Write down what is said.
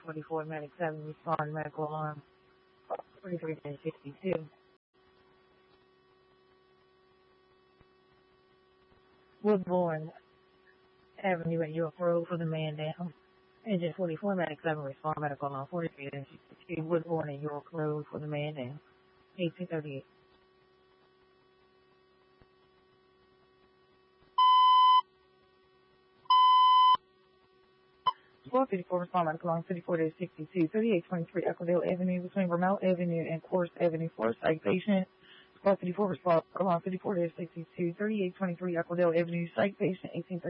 44, Medic 7, respond, medical alarm, 43-62. Woodbourne Avenue at York Road for the man down. Engine 44, Medic 7, respond, medical alarm, 43-62. Woodbourne and York Road for the man down. 1838. Squad 54, respond, medical alarm, 54-62. 3823 Equidale Avenue between Vermont Avenue and Course Avenue for psych patient. Squad 54, respond, alarm, 54-62. 3823 Equidale Avenue, psych patient, 1838.